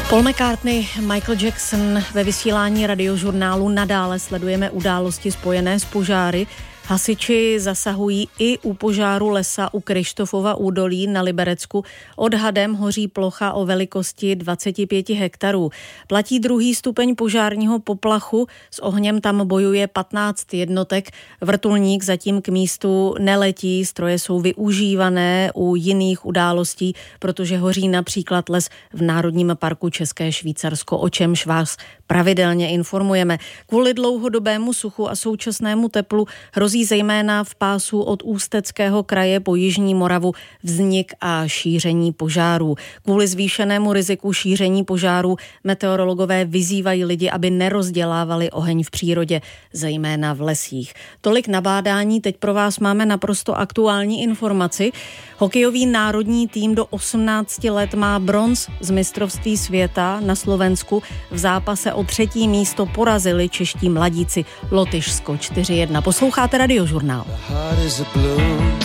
Paul McCartney, Michael Jackson. Ve vysílání Radiožurnálu nadále sledujeme události spojené s požáry. Hasiči zasahují i u požáru lesa u Kryštofova údolí na Liberecku. Odhadem hoří plocha o velikosti 25 hektarů. Platí 2. stupeň požárního poplachu. S ohněm tam bojuje 15 jednotek. Vrtulník zatím k místu neletí. Stroje jsou využívané u jiných událostí, protože hoří například les v Národním parku České Švýcarsko, o čemž vás pravidelně informujeme. Kvůli dlouhodobému suchu a současnému teplu hrozí zejména v pásu od Ústeckého kraje po Jižní Moravu vznik a šíření požárů. Kvůli zvýšenému riziku šíření požárů meteorologové vyzývají lidi, aby nerozdělávali oheň v přírodě, zejména v lesích. Tolik nabádání, teď pro vás máme naprosto aktuální informaci. Hokejový národní tým do 18 let má bronz z mistrovství světa na Slovensku. V zápase o 3. místo porazili čeští mladíci Lotyšsko 4-1. Posloucháte Radiožurnál.